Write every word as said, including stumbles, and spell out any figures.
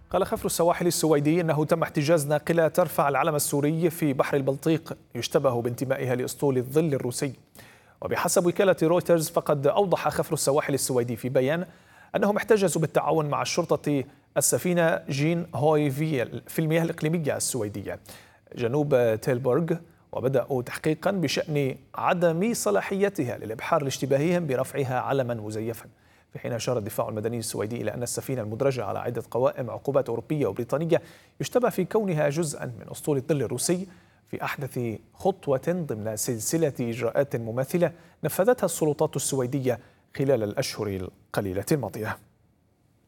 قال خفر السواحل السويدي إنه تم احتجاز ناقلة ترفع العلم السوري في بحر البلطيق يشتبه بانتمائها لأسطول الظل الروسي. وبحسب وكالة رويترز فقد أوضح خفر السواحل السويدي في بيان أنهم احتجزوا بالتعاون مع الشرطة السفينة جين هوي فيل في المياه الإقليمية السويدية جنوب تيلبورغ، وبدأوا تحقيقا بشأن عدم صلاحيتها للإبحار لاشتباههم برفعها علما مزيفا، في حين أشار الدفاع المدني السويدي إلى أن السفينة المدرجة على عدة قوائم عقوبات أوروبية وبريطانية يشتبه في كونها جزءا من أسطول الظل الروسي في أحدث خطوة ضمن سلسلة إجراءات مماثلة نفذتها السلطات السويدية خلال الأشهر القليلة الماضية.